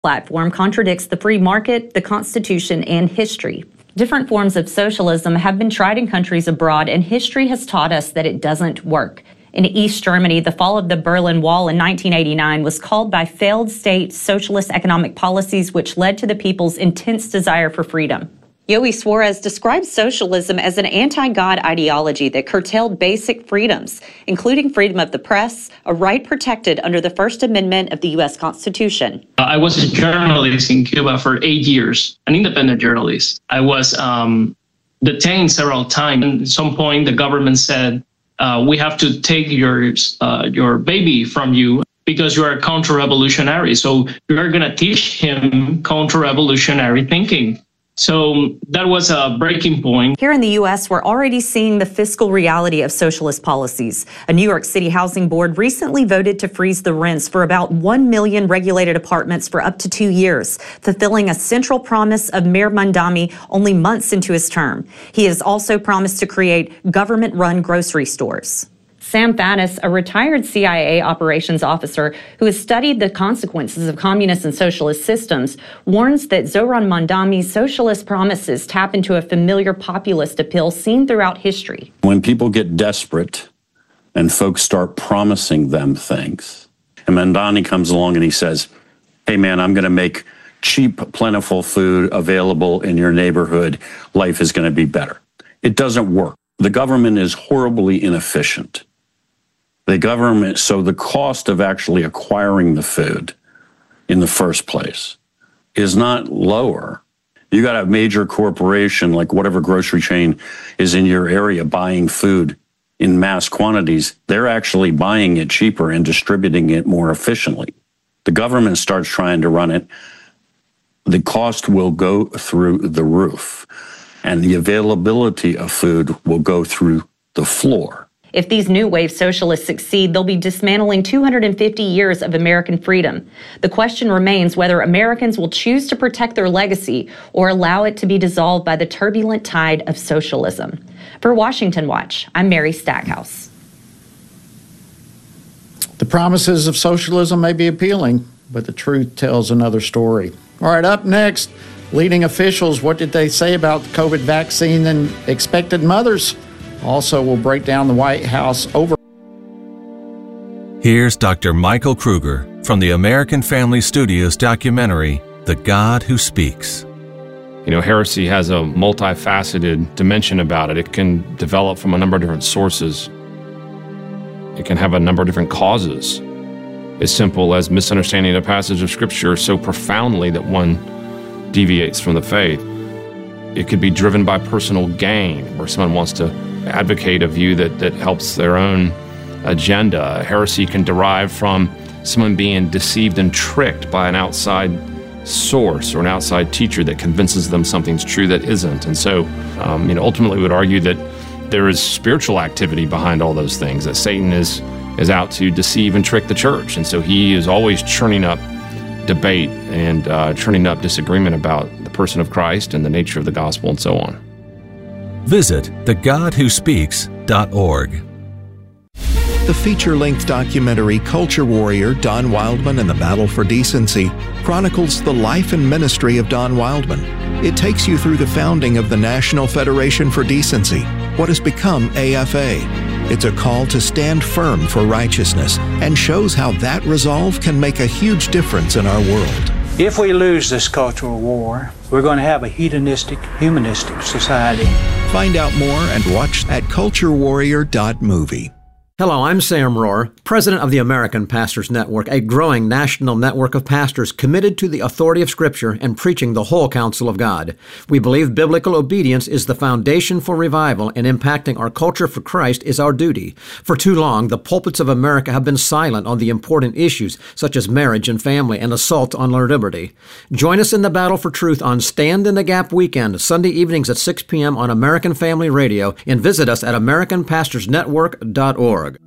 platform contradicts the free market, the Constitution, and history. Different forms of socialism have been tried in countries abroad, and history has taught us that it doesn't work. In East Germany, the fall of the Berlin Wall in 1989 was called by failed state socialist economic policies, which led to the people's intense desire for freedom. Yoey Suarez describes socialism as an anti-God ideology that curtailed basic freedoms, including freedom of the press, a right protected under the First Amendment of the U.S. Constitution. I was a journalist in Cuba for 8 years, an independent journalist. I was detained several times. At some point, the government said, we have to take your baby from you because you are a counter-revolutionary. So you're going to teach him counter-revolutionary thinking. So that was a breaking point. Here in the U.S., we're already seeing the fiscal reality of socialist policies. A New York City housing board recently voted to freeze the rents for about 1 million regulated apartments for up to 2 years, fulfilling a central promise of Mayor Mamdani only months into his term. He has also promised to create government-run grocery stores. Sam Faddis, a retired CIA operations officer who has studied the consequences of communist and socialist systems, warns that Zohran Mamdani's socialist promises tap into a familiar populist appeal seen throughout history. When people get desperate and folks start promising them things, and Mamdani comes along and he says, hey man, I'm going to make cheap, plentiful food available in your neighborhood. Life is going to be better. It doesn't work. The government is horribly inefficient. So the cost of actually acquiring the food in the first place is not lower. You got a major corporation, like whatever grocery chain is in your area, buying food in mass quantities. They're actually buying it cheaper and distributing it more efficiently. The government starts trying to run it. The cost will go through the roof, and the availability of food will go through the floor. If these new wave socialists succeed, they'll be dismantling 250 years of American freedom. The question remains whether Americans will choose to protect their legacy or allow it to be dissolved by the turbulent tide of socialism. For Washington Watch, I'm Mary Stackhouse. The promises of socialism may be appealing, but the truth tells another story. All right, up next, leading officials, what did they say about the COVID vaccine and expected mothers? Also, we'll break down the White House over. Here's Dr. Michael Kruger from the American Family Studios documentary, The God Who Speaks. You know, heresy has a multifaceted dimension about it. It can develop from a number of different sources. It can have a number of different causes. As simple as misunderstanding a passage of Scripture so profoundly that one deviates from the faith. It could be driven by personal gain, where someone wants to advocate a view that helps their own agenda. Heresy can derive from someone being deceived and tricked by an outside source or an outside teacher that convinces them something's true that isn't. And so, ultimately we would argue that there is spiritual activity behind all those things, that Satan is out to deceive and trick the church. And so he is always churning up debate and churning up disagreement about the person of Christ and the nature of the gospel and so on. Visit thegodwhospeaks.org. The feature-length documentary Culture Warrior, Don Wildman and the Battle for Decency chronicles the life and ministry of Don Wildman. It takes you through the founding of the National Federation for Decency, what has become AFA. It's a call to stand firm for righteousness and shows how that resolve can make a huge difference in our world. If we lose this cultural war, we're going to have a hedonistic, humanistic society. Find out more and watch at culturewarrior.movie. Hello, I'm Sam Rohr, president of the American Pastors Network, a growing national network of pastors committed to the authority of Scripture and preaching the whole counsel of God. We believe biblical obedience is the foundation for revival, and impacting our culture for Christ is our duty. For too long, the pulpits of America have been silent on the important issues such as marriage and family and assault on our liberty. Join us in the battle for truth on Stand in the Gap weekend, Sunday evenings at 6 p.m. on American Family Radio, and visit us at AmericanPastorsNetwork.org.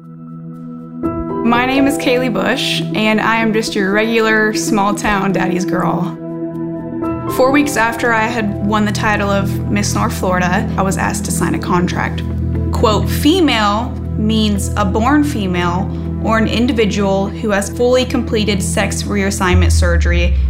My name is Kaylee Bush, and I am just your regular small-town daddy's girl. 4 weeks after I had won the title of Miss North Florida, I was asked to sign a contract. Quote, female means a born female or an individual who has fully completed sex reassignment surgery